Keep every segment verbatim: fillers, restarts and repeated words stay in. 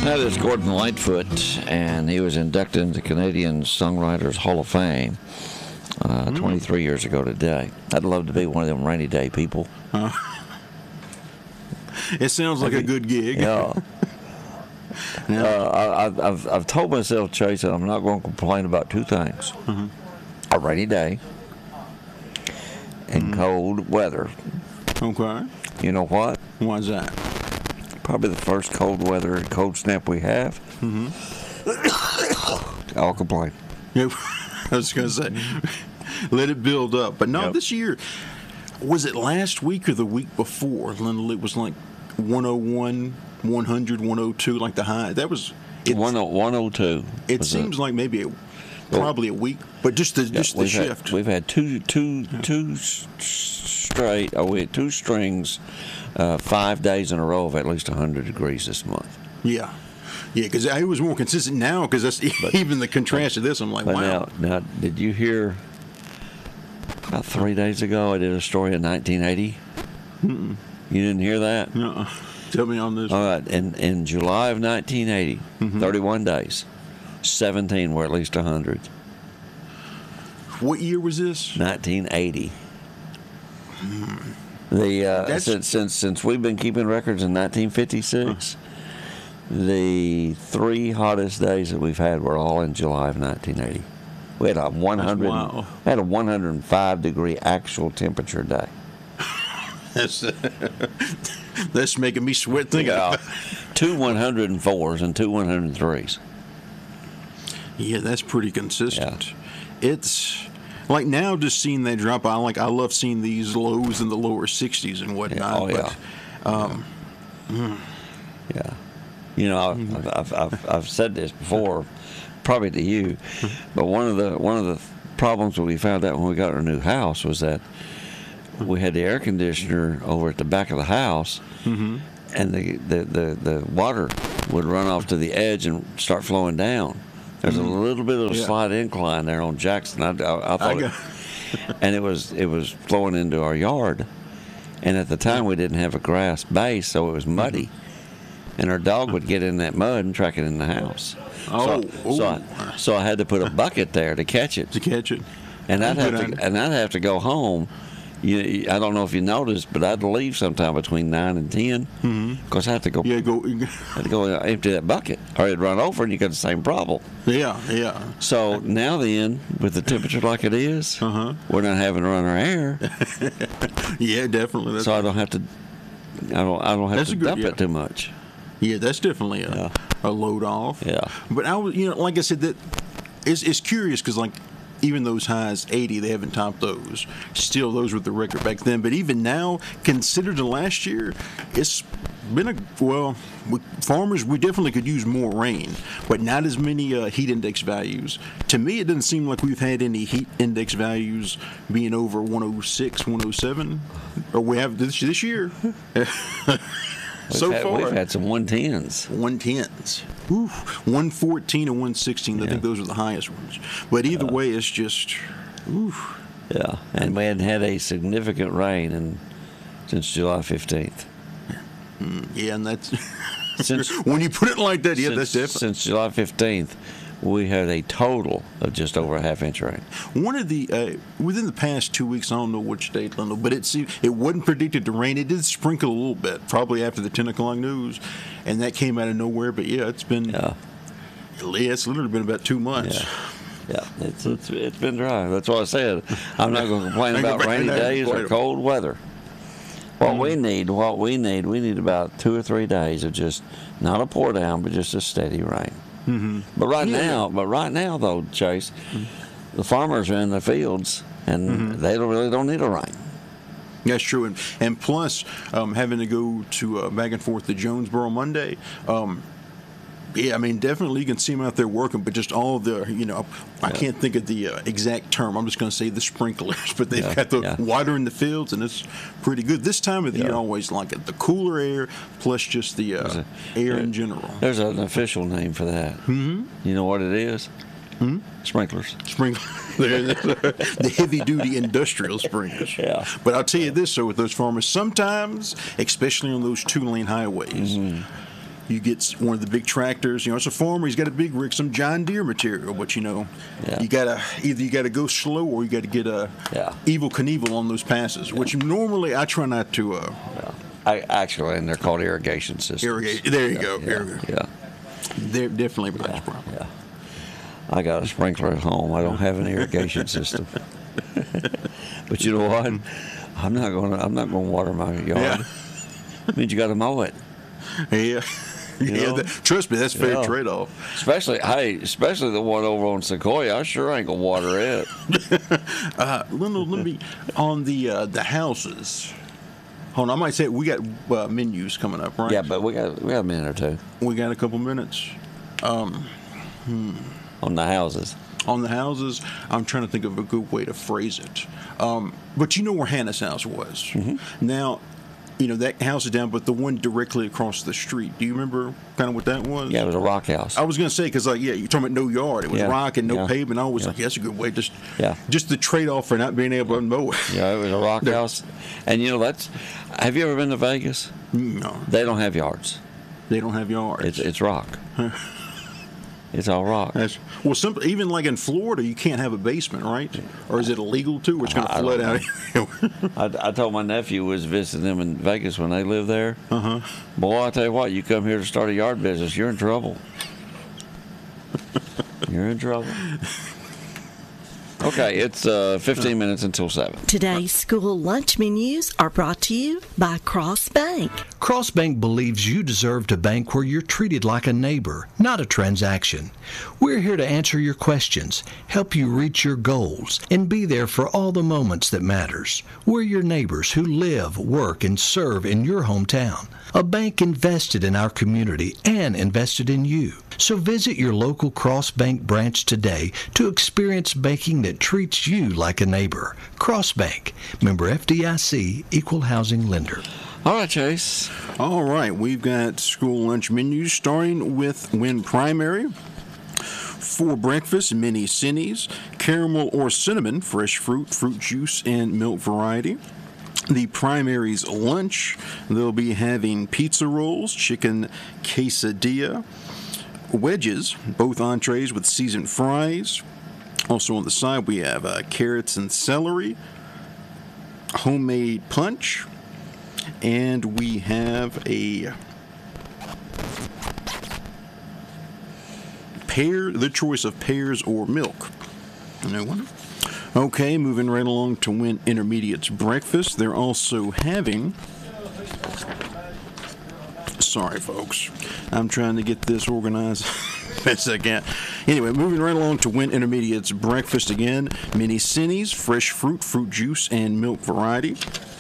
That is Gordon Lightfoot, and he was inducted into Canadian Songwriters Hall of Fame uh, mm. twenty-three years ago today. I'd love to be one of them rainy day people. Uh, it sounds like Maybe, a good gig. Yeah. Now, uh, I, I've, I've told myself, Chase, that I'm not going to complain about two things. Mm-hmm. A rainy day and mm-hmm. cold weather. Okay. You know what? Why is that? Probably the first cold weather and cold snap we have. Mm-hmm. I'll complain. Yeah, I was going to say, let it build up. But no, yep. This year, was it last week or the week before? It was like one oh one, one hundred, one oh two, like the high. That was it, one oh two. It seems it? like maybe a, probably a week, but just the, yeah, just the shift. Had, we've had two, two, yeah. two straight, oh, we had two strings. Uh, five days in a row of at least one hundred degrees this month. Yeah. Yeah, because I was more consistent now because that's but, even the contrast of this. I'm like, but wow. Now, now, did you hear about three days ago I did a story in nineteen eighty? Mm-mm. You didn't hear that? No. Tell me on this. All right. In, in July of nineteen eighty, mm-hmm. thirty-one days, seventeen were at least one hundred. What year was this? nineteen eighty. Hmm. The uh, since since since we've been keeping records in nineteen fifty-six, huh. the three hottest days that we've had were all in July of nineteen eighty. We had a one hundred wow. had a one hundred five degree actual temperature day. That's uh, that's making me sweat thinking yeah. about two one hundred fours and two one hundred threes. Yeah, that's pretty consistent. Yeah. It's. Like now, just seeing that drop, I like. I love seeing these lows in the lower sixties and whatnot. Oh yeah. But, um, yeah. Mm. yeah. You know, I've, I've I've I've said this before, probably to you, but one of the one of the problems that we found out when we got our new house was that we had the air conditioner over at the back of the house, mm-hmm. and the, the the the water would run off to the edge and start flowing down. There's mm-hmm. a little bit of a yeah. slight incline there on Jackson. I, I, I thought, I it, and it was it was flowing into our yard, and at the time we didn't have a grass base, so it was muddy, and our dog would get in that mud and track it in the house. Oh, so, so I, so I had to put a bucket there to catch it. To catch it, and I'd have to and I'd have to go home. You, I don't know if you noticed, but I'd leave sometime between nine and ten because mm-hmm. I have to go. Yeah, go. I had to go empty that bucket, or it'd run over, and you got the same problem. Yeah, yeah. So now then, with the temperature like it is, uh-huh. we're not having to run our air. Yeah, definitely. That's so I don't have to. I don't. I don't have that's to good, dump yeah. it too much. Yeah, that's definitely a, yeah. a load off. Yeah. But I was, you know, like I said, that it's it's curious because like. Even those highs, eighty, they haven't topped those. Still, those were the record back then. But even now, considered to last year, it's been a, well, we, farmers, we definitely could use more rain, but not as many uh, heat index values. To me, it doesn't seem like we've had any heat index values being over one oh six, one oh seven, or we have this, this year. So we've had, far, we've had some one tens. one tens. Ooh, one fourteen and one sixteen. Yeah. I think those are the highest ones. But either uh, way, it's just, ooh. Yeah, and we hadn't had a significant rain in, since July fifteenth. Mm, yeah, and that's, since, when you put it like that, yeah, since, that's different. Since July fifteenth, we had a total of just over a half inch rain. One of the, uh, within the past two weeks, I don't know which date, Lindell, but it seemed, it wasn't predicted to rain. It did sprinkle a little bit, probably after the ten o'clock news, and that came out of nowhere. But yeah, it's been, yeah, it's literally been about two months. Yeah. Yeah, it's, it's it's been dry. That's what I said. I'm not going to complain about rainy days or cold weather. What mm-hmm. we need, what we need, we need about two or three days of just not a pour down, but just a steady rain. Mm-hmm. But right yeah. now, but right now though, Chase, mm-hmm. the farmers are in the fields and mm-hmm. they don't really don't need a rain. That's true, and and plus um, having to go to uh, back and forth to Jonesboro Monday. Um, Yeah, I mean, definitely you can see them out there working, but just all the, you know, I yeah. can't think of the uh, exact term. I'm just going to say the sprinklers, but they've yeah, got the yeah. water in the fields, and it's pretty good. This time of the yeah. year, I always like it. The cooler air plus just the uh, a, air there, in general. There's an official name for that. Mm-hmm. You know what it is? Hmm? Sprinklers. Sprinklers. The heavy-duty industrial sprinklers. Yeah. But I'll tell you this, so with those farmers, sometimes, especially on those two-lane highways, mm-hmm. You get one of the big tractors. You know, it's a farmer. He's got a big rig, some John Deere material. But you know, Yeah. you gotta either you gotta go slow or you got to get a Yeah. evil Knievel on those passes. Which normally I try not to uh, Yeah. I actually, and they're called irrigation systems. irrigate. There you go. Yeah, There you go. yeah, They're definitely a nice problem. yeah. I got a sprinkler at home. I don't have an irrigation system. But you know what? I'm not going. to I'm not going to water my yard. Yeah. It means you got to mow it. Yeah. Yeah, know? that, trust me, that's a fair Yeah. trade-off. Especially, hey, especially the one over on Sequoia. I sure ain't gonna water it. Uh, let, me- let me on the uh, the houses. Hold on, I might say we got uh, menus coming up, right? Yeah, but we got we got a minute or two we got a couple minutes on the houses. on the houses. I'm trying to think of a good way to phrase it. Um, but you know where Hannah's house was. Mm-hmm. Now, you know that house is down, but the one directly across the street. Do you remember kind of what that was? Yeah, it was a rock house. I was gonna say because like yeah, you're talking about no yard. It was Yeah. rock and no Yeah. pavement. I was Yeah. like, yeah, that's a good way. Just Yeah. just the trade off for not being able to mow it. Yeah, it was a rock There- house, and you know that's. Have you ever been to Vegas? No, They don't have yards. they don't have yards. It's it's rock. It's all rock. That's, well, simple, even like in Florida, you can't have a basement, right? Or is it illegal to? Or it's going to I flood don't out? I, I told my nephew was visiting them in Vegas when they lived there. uh huh. Boy, I tell you what, you come here to start a yard business, you're in trouble. You're in trouble. Okay, it's uh, fifteen minutes until seven. Today's school lunch menus are brought to you by Cross Bank. Cross Bank believes you deserve to bank where you're treated like a neighbor, not a transaction. We're here to answer your questions, help you reach your goals, and be there for all the moments that matters. We're your neighbors who live, work, and serve in your hometown. A bank invested in our community and invested in you. So visit your local Cross Bank branch today to experience banking that treats you like a neighbor. Cross Bank, member F D I C, equal housing lender. All right, Chase. All right, we've got school lunch menus starting with Wynn Primary. For breakfast, mini Cinnies, caramel or cinnamon, fresh fruit, fruit juice, and milk variety. The Primary's lunch, they'll be having pizza rolls, chicken quesadilla, wedges, both entrees with seasoned fries. Also on the side, we have uh, carrots and celery, homemade punch, and we have a pear, the choice of pears or milk. No one. Okay, moving right along to Wynn Intermediate's breakfast. They're also having. Sorry, folks. I'm trying to get this organized best I can. Anyway, moving right along to Wynn Intermediate's breakfast again. Mini Cinnies, fresh fruit, fruit juice, and milk variety.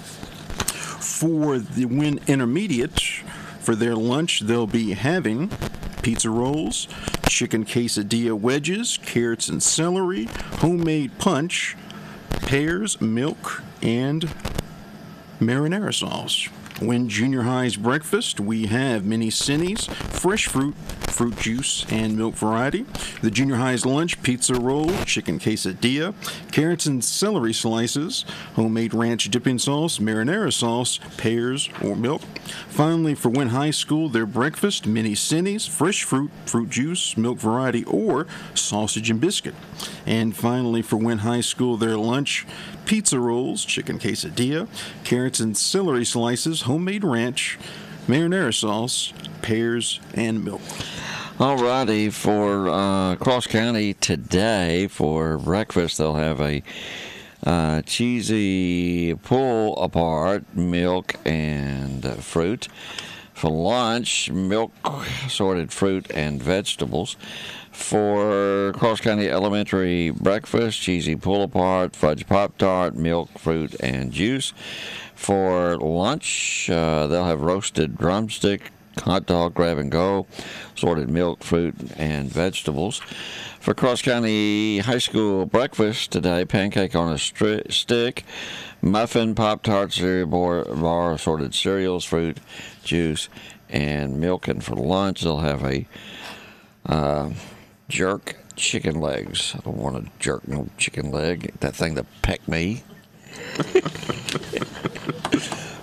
For the Wynn Intermediate, for their lunch, they'll be having pizza rolls, chicken quesadilla wedges, carrots and celery, homemade punch, pears, milk, and marinara sauce. Wynn Junior High's breakfast, we have mini Cinnies, fresh fruit, fruit juice, and milk variety. The Junior High's lunch, pizza roll, chicken quesadilla, carrots and celery slices, homemade ranch dipping sauce, marinara sauce, pears, or milk. Finally, for Wynn High School, their breakfast, mini Cinnies, fresh fruit, fruit juice, milk variety, or sausage and biscuit. And finally, for Wynn High School, their lunch, pizza rolls, chicken quesadilla, carrots and celery slices, homemade ranch, marinara sauce, pears, and milk. Alrighty, for uh, Cross County today, for breakfast, they'll have a uh, cheesy pull apart, milk and uh, fruit. For lunch, milk, assorted fruit, and vegetables. For Cross County Elementary breakfast, cheesy pull apart, fudge pop tart, milk, fruit, and juice. For lunch, uh, they'll have roasted drumstick, hot dog, grab and go, assorted milk, fruit, and vegetables. For Cross County High School breakfast today, pancake on a stri- stick, muffin, Pop-Tart, cereal bar, bar, assorted cereals, fruit, juice, and milk. And for lunch, they'll have a uh, jerk chicken legs. I don't want to jerk no chicken leg. That thing that pecked me.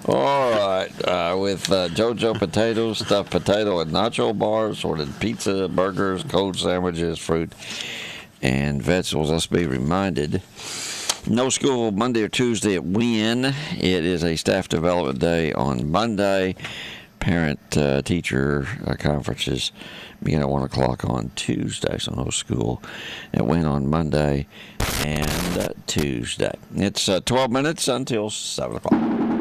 All right, uh, with uh, JoJo potatoes, stuffed potato and nacho bars, sorted pizza, burgers, cold sandwiches, fruit, and vegetables. Let's be reminded, no school Monday or Tuesday at Wynn. It is a staff development day on Monday. Parent-teacher uh, uh, conferences begin at one o'clock on Tuesday, so no school at Wynn on Monday and uh, Tuesday. It's uh, twelve minutes until seven o'clock.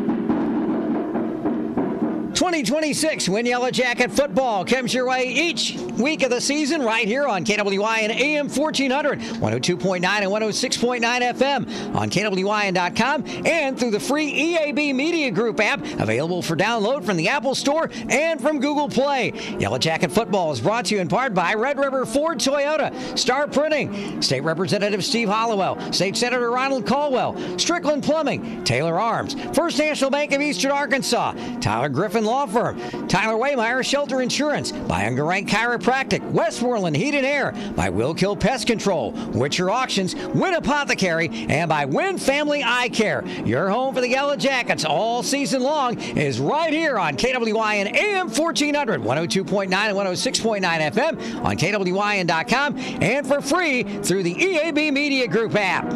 twenty twenty-six Win Yellow Jacket football comes your way each week of the season right here on K W I N A M fourteen hundred, one oh two point nine and one oh six point nine F M on K W I N dot com and through the free E A B Media Group app available for download from the Apple Store and from Google Play. Yellow Jacket football is brought to you in part by Red River Ford Toyota, Star Printing, State Representative Steve Hollowell, State Senator Ronald Caldwell, Strickland Plumbing, Taylor Arms, First National Bank of Eastern Arkansas, Tyler Griffin Law Firm, Tyler Waymeyer Shelter Insurance, by Unger Rank Chiropractic, Westmoreland Heat and Air, by Will Kill Pest Control, Witcher Auctions, Wynn Apothecary, and by Wynn Family Eye Care. Your home for the Yellow Jackets all season long is right here on K W I N A M fourteen hundred, one oh two point nine and one oh six point nine F M on K W I N dot com and for free through the E A B Media Group app.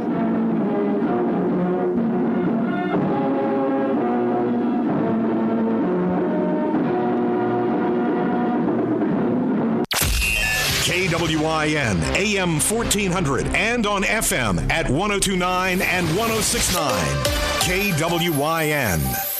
K W I N A M fourteen hundred and on F M at one oh two point nine and one oh six point nine. K W I N.